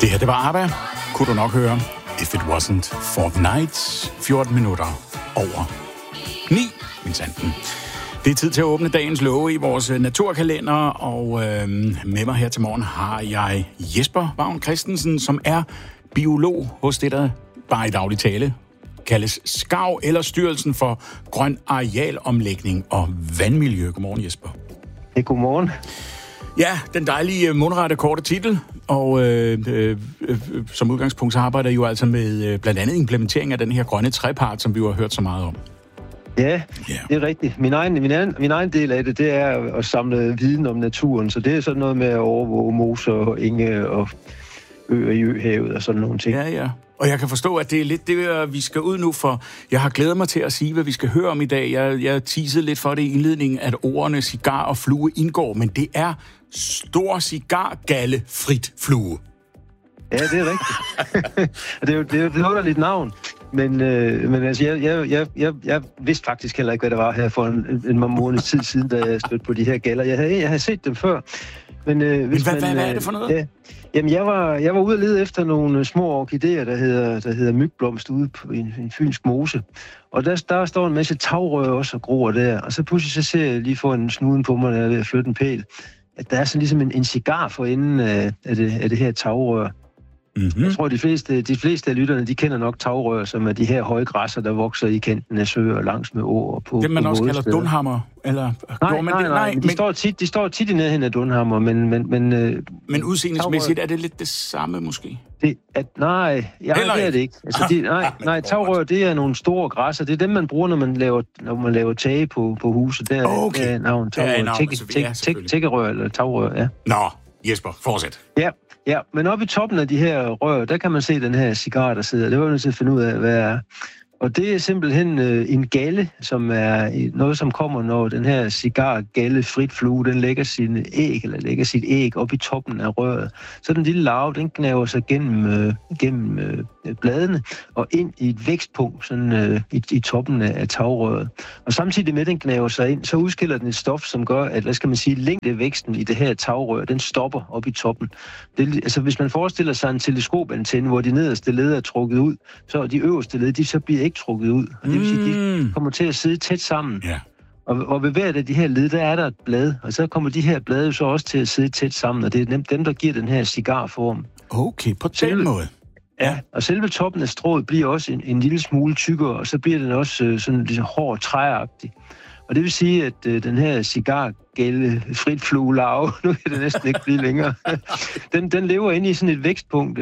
Det her, det var ABBA. Kunne du nok høre. If it wasn't for the night. 14 minutter over 9, min sanden. Det er tid til at åbne dagens love i vores naturkalender, og med mig her til morgen har jeg Jesper Vagn Christensen, som er biolog hos det, der bare i daglig tale kaldes SKAV, eller Styrelsen for Grøn Arealomlægning og Vandmiljø. Godmorgen, Jesper. Godmorgen. Ja, den dejlige, mundrette, korte titel, og som udgangspunkt så arbejder I jo altså med blandt andet implementering af den her grønne trepart, som vi jo har hørt så meget om. Ja, det er rigtigt. Min egen del af det er at samle viden om naturen, så det er sådan noget med at overvåge moser og enge og øer i øhavet og sådan nogle ting. Ja. Og jeg kan forstå, at det er lidt det, vi skal ud nu, for jeg har glædet mig til at sige, hvad vi skal høre om i dag. Jeg teasede lidt for det i indledningen, at ordene cigar og flue indgår, men det er stor cigargalle frit flue. Ja, det er rigtigt. det er jo et underligt navn. Men altså, jeg vidste faktisk heller ikke, hvad der var her for en måneds tid siden, da jeg stødte på de her galler. Jeg havde set dem før. Men hvad er det for noget? Ja, jamen, jeg var ude og lede efter nogle små orkideer, der hedder mygblomst ude på en fynsk mose. Og der står en masse tagrør også og gror der. Og så pludselig så ser jeg lige foran snuden på mig, der er ved at flytte en pæl, at der er sådan ligesom en cigar for enden af det her tagrør. Mm-hmm. Jeg tror, de fleste af lytterne, de kender nok tagrør, som er de her høje græsser, der vokser i kanten af søer langs med åer. På det man også kalder dunhammer, eller? Nej, de står tit i nærheden af dunhammer, men udseendelsmæssigt er det lidt det samme, måske? Det er det ikke. Altså, tagrør, det er nogle store græsser. Det er dem, man bruger, når man laver tage på huset. Der er navn tagrør. Tækkerør eller tagrør, ja. Nå, Jesper, fortsæt. Ja, men oppe i toppen af de her rør, der kan man se den her cigar, der sidder. Det var jo nødt til at finde ud af, hvad er. Og det er simpelthen en galle, som er noget, som kommer, når den her cigargalle frit flue, den lægger sit æg op i toppen af røret. Så den lille larve, den gnaver sig gennem bladene og ind i et vækstpunkt sådan, i toppen af tagrøret. Og samtidig med, at den gnaver sig ind, så udskiller den et stof, som gør, at længdevæksten i det her tagrør, den stopper op i toppen. Altså, hvis man forestiller sig en teleskopantenne, hvor de nederste led er trukket ud, så de øverste led, de så bliver ikke trukket ud. Og det vil sige, de kommer til at sidde tæt sammen. Yeah. Og ved hvert af de her led, der er der et blad. Og så kommer de her blade så også til at sidde tæt sammen. Og det er dem, der giver den her cigarform. Okay, på den måde. Ja, og selve toppen af strået bliver også en lille smule tykkere, og så bliver den også sådan lidt hård træagtig. Og det vil sige, at den her cigargælde fritfluelarve, nu kan det næsten ikke blive længere, den lever inde i sådan et vækstpunkt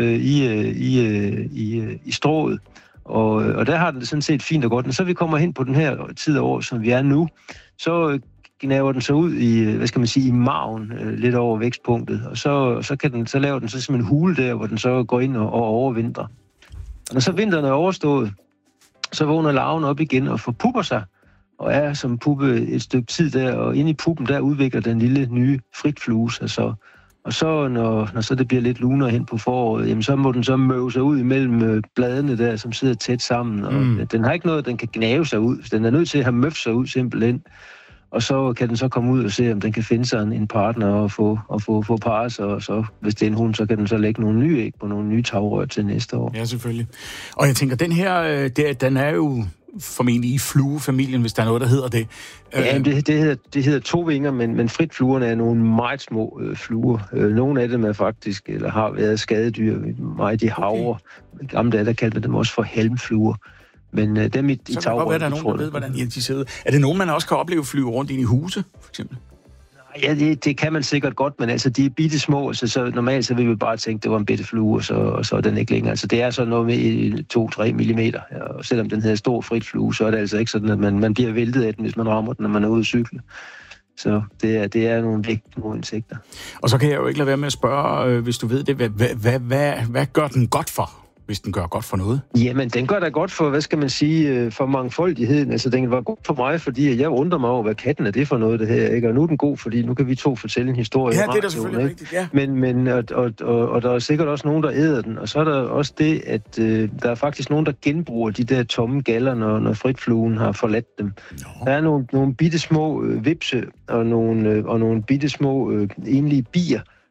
i strået. Og der har den det sådan set fint og godt. Men så vi kommer hen på den her tid af år, som vi er nu, så gnaver den så ud i maven lidt over vækstpunktet. Og så laver den så simpelthen en hule der, hvor den så går ind og overvintrer. Og når så vinteren er overstået, så vågner larven op igen og forpupper sig, og er som puppe et stykke tid der, og inde i puppen der udvikler den lille nye fritflue sig så. Og så, når så det bliver lidt lunere hen på foråret, jamen så må den så møve sig ud imellem bladene der, som sidder tæt sammen. Og den har ikke noget, den kan gnave sig ud. Den er nødt til at have møft sig ud simpelthen. Og så kan den så komme ud og se, om den kan finde sig en partner og få parret sig. Og så, hvis det er en hund, så kan den så lægge nogle nye æg på nogle nye tagrør til næste år. Ja, selvfølgelig. Og jeg tænker, den her, den er jo formentlig i fluefamilien, hvis der er noget, der hedder det. Ja, det hedder tovinger, men fritfluerne er nogle meget små fluer. Nogle af dem er faktisk, eller har været skadedyr, meget i havre. Okay. Gamle dage, der kaldte man dem også for halmfluer. Men dem i tagrør... Så kan der er nogen, der ved, hvordan de sidder. Er det nogen, man også kan opleve flyve rundt ind i huse, for eksempel? Ja, det kan man sikkert godt, men altså, de er bitte små, så normalt så vil vi bare tænke, det var en bitte flue, og så er den ikke længere. Altså, det er sådan noget med 2-3 millimeter, og selvom den hedder stor frit flue, så er det altså ikke sådan, at man bliver væltet af den, hvis man rammer den, når man er ude at cykle. Så det er nogle vigtige insekter. Og så kan jeg jo ikke lade være med at spørge, hvis du ved det, hvad gør den godt for? Hvis den gør godt for noget? Jamen, den gør da godt for, for mangfoldigheden. Altså, den var god for mig, fordi jeg undrer mig over, hvad katten er det for noget, det her, ikke? Og nu er den god, fordi nu kan vi to fortælle en historie. Ja, det er da selvfølgelig rigtigt, ja. Men der er sikkert også nogen, der æder den. Og så er der også det, at der er faktisk nogen, der genbruger de der tomme galler, når fritfluen har forladt dem. No. Der er nogle bitte små vipse og nogle bitte små enlige bier,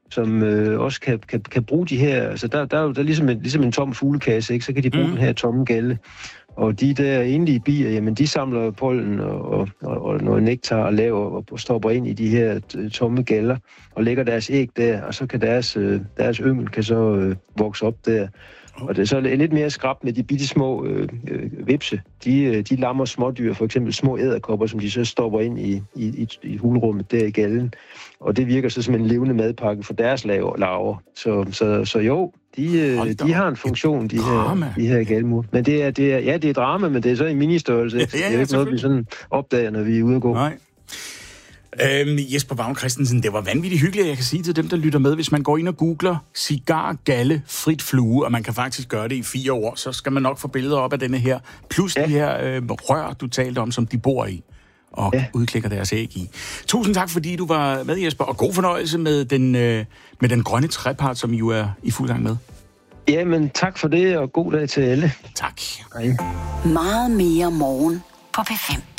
som også kan bruge de her. Altså der er jo ligesom en tom fuglekasse, ikke? Så kan de bruge den her tomme galle. Og de der enlige bier, jamen de samler pollen og noget nektar og laver og stopper ind i de her tomme galler og lægger deres æg der, og så kan deres yngel kan så vokse op der. Og det er så lidt mere skrab med de bitte små vipse. De lammer smådyr, for eksempel små edderkopper, som de så stopper ind i hulrummet der i gallen. Og det virker så som en levende madpakke for deres larver. Så jo, de har en funktion, de her galmur. Men det er drama, men det er så en ministørrelse. Ja, det er ikke noget, vi sådan opdager, når vi er ude at gå. Nej. Jesper Vagn Christensen, det var vanvittigt hyggeligt. Jeg kan sige til dem, der lytter med, hvis man går ind og googler cigar, galle, frit flue, og man kan faktisk gøre det i 4 år, så skal man nok få billeder op af denne her, plus de her rør, du talte om, som de bor i, og udklikker deres æg i. Tusind tak, fordi du var med, Jesper, og god fornøjelse med den grønne trepart, som I jo er i fuld gang med. Jamen, tak for det, og god dag til alle. Tak. Hej. Meget mere morgen på P5.